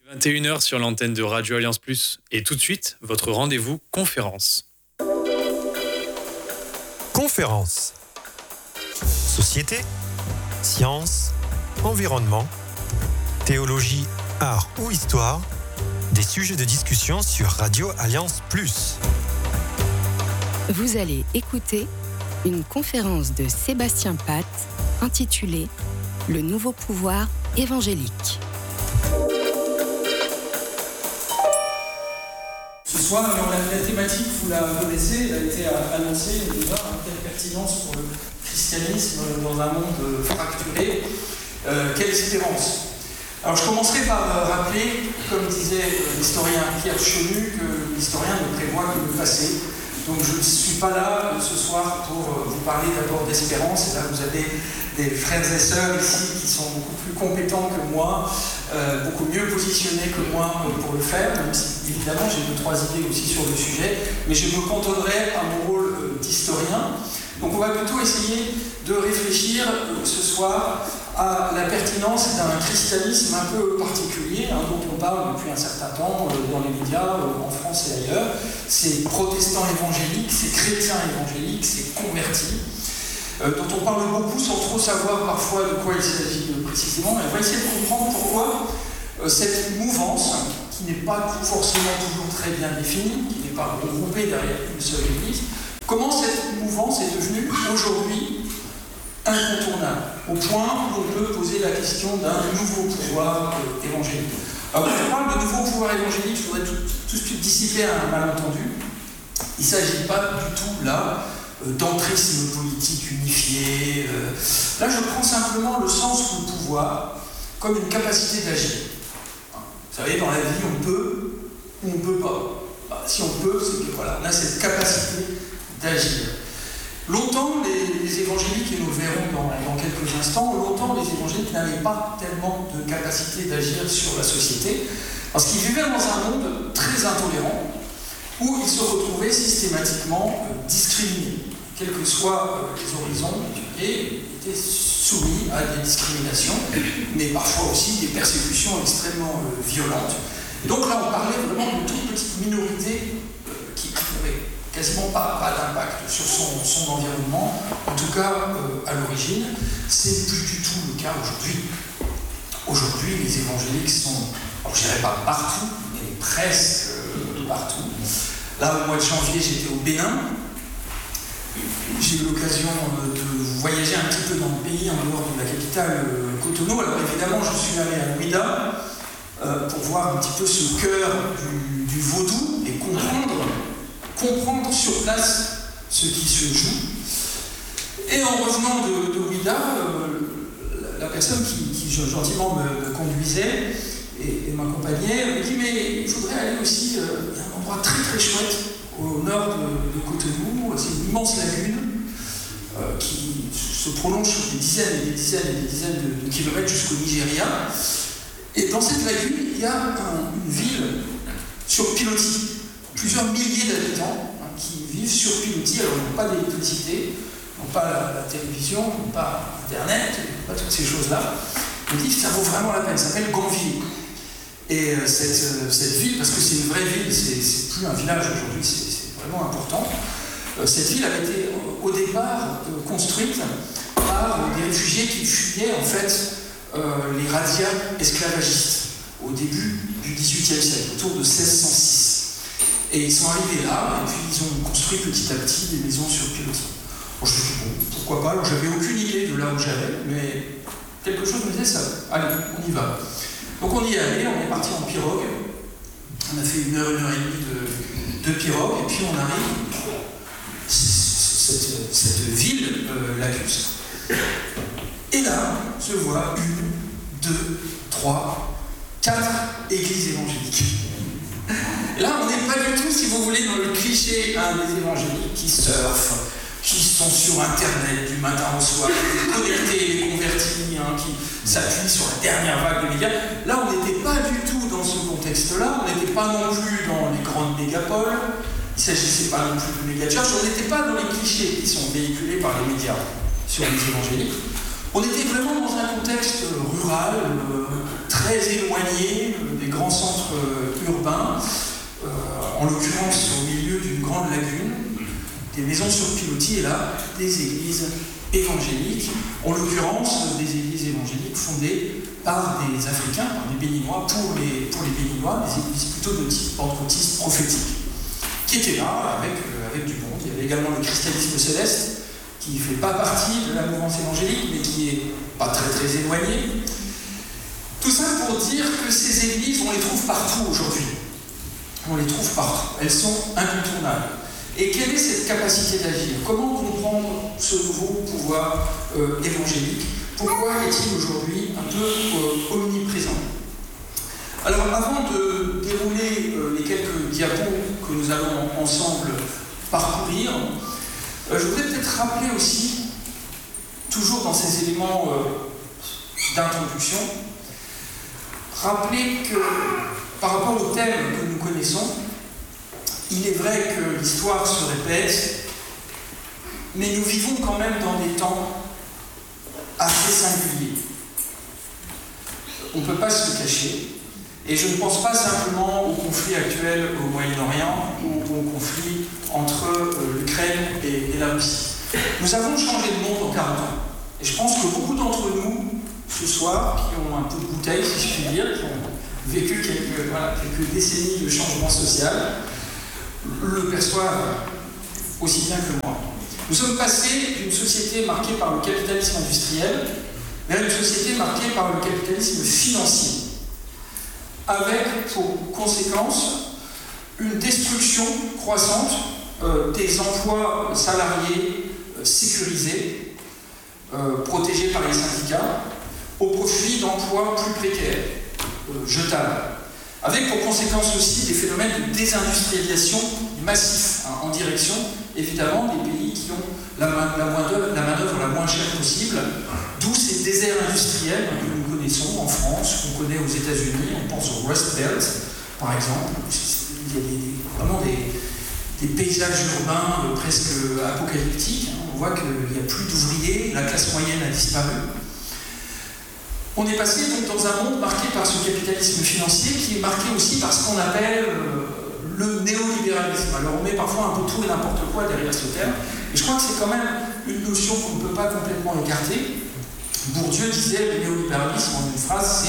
21h sur l'antenne de Radio Alliance Plus. Et tout de suite, votre rendez-vous conférence. Conférence. Société, sciences, environnement, théologie, art ou histoire, des sujets de discussion sur Radio Alliance Plus. Vous allez écouter une conférence de Sébastien Pat intitulée « Le nouveau pouvoir évangélique ». Ce soir, alors la thématique, vous la connaissez, elle a été annoncée déjà, quelle pertinence pour le christianisme dans un monde fracturé, quelle espérance. Alors je commencerai par rappeler, comme disait l'historien Pierre Chenu, que l'historien ne prévoit que le passé. Donc je ne suis pas là ce soir pour vous parler d'abord d'espérance, et là vous avez des frères et sœurs ici qui sont beaucoup plus compétents que moi, beaucoup mieux positionnés que moi pour le faire, même si évidemment j'ai 2-3 idées aussi sur le sujet, mais je me cantonnerai à mon rôle d'historien. Donc on va plutôt essayer de réfléchir ce soir à la pertinence d'un christianisme un peu particulier, dont on parle depuis un certain temps dans les médias, en France et ailleurs. C'est protestants évangéliques, c'est chrétiens évangéliques, c'est convertis, dont on parle beaucoup sans trop savoir parfois de quoi il s'agit précisément. Et on va essayer de comprendre pourquoi cette mouvance, qui n'est pas forcément toujours très bien définie, qui n'est pas regroupée derrière une seule église, comment cette mouvance est devenue aujourd'hui incontournable, au point où on peut poser la question d'un nouveau pouvoir évangélique. Alors, quand on parle de nouveau pouvoir évangélique, je voudrais tout de suite dissiper un malentendu. Il ne s'agit pas du tout là d'entrisme politique unifié. Là, je prends simplement le sens du pouvoir comme une capacité d'agir. Vous savez, dans la vie, on peut ou on ne peut pas. Si on peut, c'est que voilà, on a cette capacité d'agir. Longtemps, les évangéliques, et nous le verrons dans quelques instants, longtemps les évangéliques n'avaient pas tellement de capacité d'agir sur la société, parce qu'ils vivaient dans un monde très intolérant, où ils se retrouvaient systématiquement discriminés, quels que soient les horizons, et étaient soumis à des discriminations, mais parfois aussi des persécutions extrêmement violentes. Et donc là, on parlait vraiment d'une toute petite minorité qui n'avait quasiment pas d'impact sur son environnement, en tout cas à l'origine. C'est plus du tout le cas aujourd'hui. Aujourd'hui, les évangéliques sont, alors je ne dirais pas partout, mais presque partout. Là, au mois de janvier, j'étais au Bénin. J'ai eu l'occasion de voyager un petit peu dans le pays, en dehors de la capitale, Cotonou. Alors évidemment, je suis allé à Ouidah pour voir un petit peu ce cœur du vaudou et comprendre sur place ce qui se joue. Et en revenant de Ouidah, la personne qui gentiment me conduisait et m'accompagnait me dit « mais il faudrait aller aussi à un endroit très très chouette au nord de Cotonou, c'est une immense lagune qui se prolonge sur des dizaines et des dizaines et des dizaines de kilomètres jusqu'au Nigeria. Et dans cette lagune, il y a une ville sur pilotis. Plusieurs milliers d'habitants qui vivent sur pilotis, alors ils n'ont pas d'électricité, n'ont pas la télévision, n'ont pas Internet, pas toutes ces choses-là. On dit que ça vaut vraiment la peine, ça s'appelle Ganville. Et cette ville, parce que c'est une vraie ville, c'est plus un village aujourd'hui, c'est vraiment important, cette ville avait été au départ construite par des réfugiés qui fuyaient en fait les razzias esclavagistes au début du XVIIIe siècle, autour de 1606. Et ils sont arrivés là, et puis ils ont construit petit à petit des maisons sur pilotis. Bon, je me suis dit, bon, pourquoi pas, alors j'avais aucune idée de là où j'allais, mais quelque chose me disait ça. Allez, on y va. Donc on y est allé, on est parti en pirogue, on a fait 1 heure et demie de pirogue, et puis on arrive cette ville, Lacus. Et là, je vois 1, 2, 3, 4 églises évangéliques. Là, on n'est pas du tout, si vous voulez, dans le cliché des évangéliques qui surfent, qui sont sur Internet du matin au soir, les connectés, les convertis, qui s'appuient sur la dernière vague de médias. Là, on n'était pas du tout dans ce contexte-là, on n'était pas non plus dans les grandes mégapoles, il ne s'agissait pas non plus de méga-church, on n'était pas dans les clichés qui sont véhiculés par les médias sur les évangéliques. On était vraiment dans un contexte rural, très éloignés des grands centres urbains, en l'occurrence au milieu d'une grande lagune, des maisons sur pilotis et là, des églises évangéliques, en l'occurrence des églises évangéliques fondées par des Africains, par des Béninois, pour les Béninois, des églises plutôt de type pentecôtiste prophétique, qui étaient là avec du monde. Il y avait également le christianisme céleste, qui ne fait pas partie de la mouvance évangélique, mais qui n'est pas très très éloigné. Tout ça pour dire que ces églises, on les trouve partout aujourd'hui. On les trouve partout. Elles sont incontournables. Et quelle est cette capacité d'agir? Comment comprendre ce nouveau pouvoir évangélique? Pourquoi est-il aujourd'hui un peu omniprésent? Alors, avant de dérouler les quelques diapos que nous allons ensemble parcourir, je voudrais peut-être rappeler aussi, toujours dans ces éléments d'introduction, rappeler que par rapport au thème que nous connaissons, il est vrai que l'histoire se répète, mais nous vivons quand même dans des temps assez singuliers. On ne peut pas se le cacher, et je ne pense pas simplement au conflit actuel au Moyen-Orient ou au conflit entre l'Ukraine et la Russie. Nous avons changé de monde en 40 ans, et je pense que beaucoup d'entre nous, ce soir, qui ont un peu de bouteille, si je puis dire, qui ont vécu quelques décennies de changement social, le perçoivent aussi bien que moi. Nous sommes passés d'une société marquée par le capitalisme industriel vers une société marquée par le capitalisme financier, avec pour conséquence une destruction croissante des emplois salariés sécurisés, protégés par les syndicats, au profit d'emplois plus précaires, jetables, avec pour conséquence aussi des phénomènes de désindustrialisation massif, en direction évidemment des pays qui ont la main-d'œuvre la moins chère possible, d'où ces déserts industriels que nous connaissons en France, qu'on connaît aux États-Unis. On pense au Rust Belt par exemple. Il y a vraiment des paysages urbains presque apocalyptiques. On voit qu'il n'y a plus d'ouvriers, la classe moyenne a disparu. On est passé donc dans un monde marqué par ce capitalisme financier qui est marqué aussi par ce qu'on appelle le néolibéralisme. Alors on met parfois un peu tout et n'importe quoi derrière ce terme, et je crois que c'est quand même une notion qu'on ne peut pas complètement écarter. Bourdieu disait le néolibéralisme en une phrase,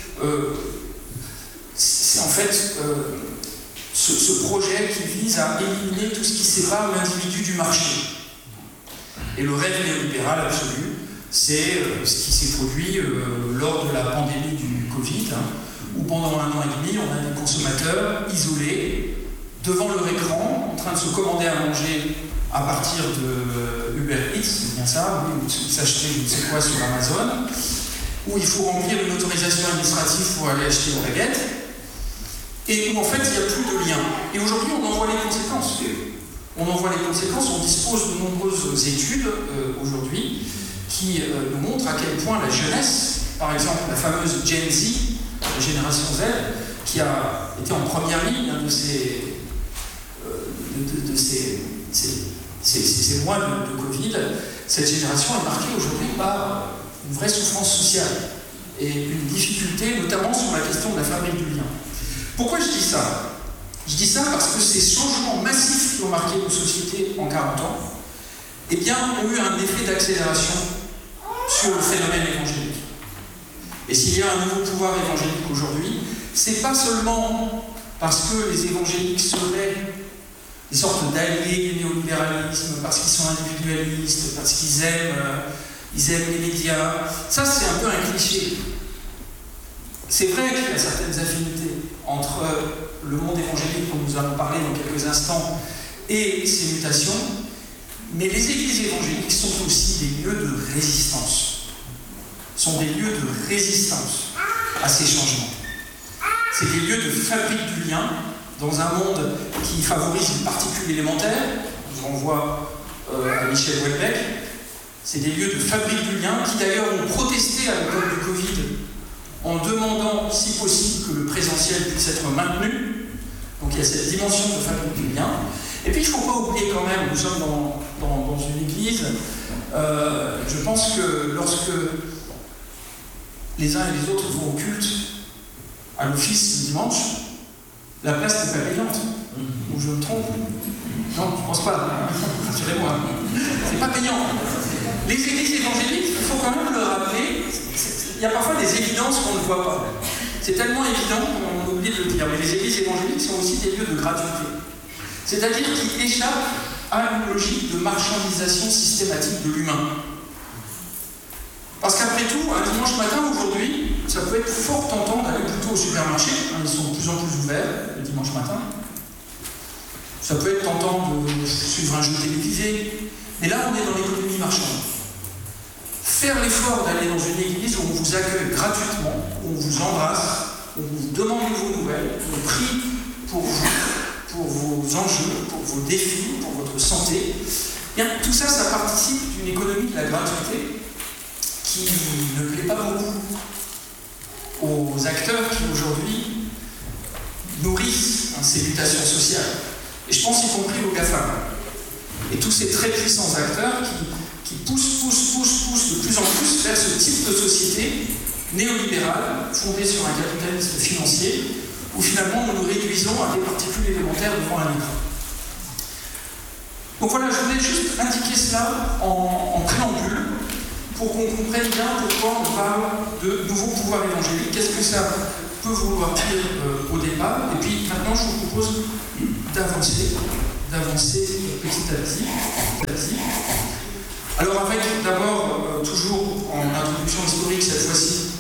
c'est en fait ce projet qui vise à éliminer tout ce qui sépare l'individu du marché. Et le rêve néolibéral absolu, c'est ce qui s'est produit lors de la pandémie du Covid, où pendant 1 an et demi, on a des consommateurs isolés, devant leur écran, en train de se commander à manger à partir de Uber Eats, c'est bien ça, ou s'acheter je ne sais quoi sur Amazon, où il faut remplir une autorisation administrative pour aller acheter une baguette, et où en fait il n'y a plus de lien. Et aujourd'hui, on en voit les conséquences. On dispose de nombreuses études aujourd'hui qui nous montrent à quel point la jeunesse, par exemple la fameuse Gen Z, la génération Z, qui a été en première ligne de ces mois de Covid, cette génération est marquée aujourd'hui par une vraie souffrance sociale et une difficulté, notamment sur la question de la fabrique du lien. Pourquoi je dis ça? Je dis ça parce que ces changements massifs qui ont marqué nos sociétés en 40 ans, eh bien, ont eu un effet d'accélération sur le phénomène évangélique. Et s'il y a un nouveau pouvoir évangélique aujourd'hui, c'est pas seulement parce que les évangéliques seraient des sortes d'alliés du néolibéralisme, parce qu'ils sont individualistes, parce qu'ils aiment les médias. Ça, c'est un peu un cliché. C'est vrai qu'il y a certaines affinités entre le monde évangélique, dont nous allons parler dans quelques instants, et ces mutations, mais les églises évangéliques sont aussi des lieux de résistance. Sont des lieux de résistance à ces changements. C'est des lieux de fabrique du lien dans un monde qui favorise les particules élémentaires. Je renvoie à Michel Houellebecq. C'est des lieux de fabrique du lien qui d'ailleurs ont protesté à l'époque du Covid en demandant, si possible, que le présentiel puisse être maintenu. Donc il y a cette dimension de fabrique du lien. Et puis il ne faut pas oublier quand même, nous sommes dans une église, je pense que lorsque les uns et les autres vont au culte, à l'office le dimanche, la place n'est pas payante. Ou je me trompe? Non, je ne pense pas. Rassurez-moi. C'est pas payant. Les églises évangéliques, il faut quand même le rappeler, il y a parfois des évidences qu'on ne voit pas. C'est tellement évident qu'on oublie de le dire. Mais les églises évangéliques sont aussi des lieux de gratuité. C'est-à-dire qu'ils échappent à une logique de marchandisation systématique de l'humain. Parce qu'après tout, un dimanche matin, aujourd'hui, ça peut être fort tentant d'aller plutôt au supermarché. Ils sont de plus en plus ouverts le dimanche matin. Ça peut être tentant de suivre un jeu télévisé. Mais là, on est dans l'économie marchande. Faire l'effort d'aller dans une église où on vous accueille gratuitement, où on vous embrasse, où on vous demande de vos nouvelles, où on prie pour vous, pour vos enjeux, pour vos défis, pour votre santé, bien, tout ça, ça participe d'une économie de la gratuité qui ne plaît pas beaucoup aux acteurs qui aujourd'hui nourrissent ces mutations sociales. Et je pense y compris aux GAFAM. Et tous ces très puissants acteurs qui poussent de plus en plus vers ce type de société néolibérale, fondée sur un capitalisme financier, où finalement nous nous réduisons à des particules élémentaires devant un écran. Donc voilà, je voulais juste indiquer cela en préambule, pour qu'on comprenne bien pourquoi on parle de nouveau pouvoir évangélique, qu'est-ce que ça peut vouloir dire au départ, et puis maintenant je vous propose d'avancer petit à petit. Alors avec d'abord, toujours en introduction historique cette fois-ci,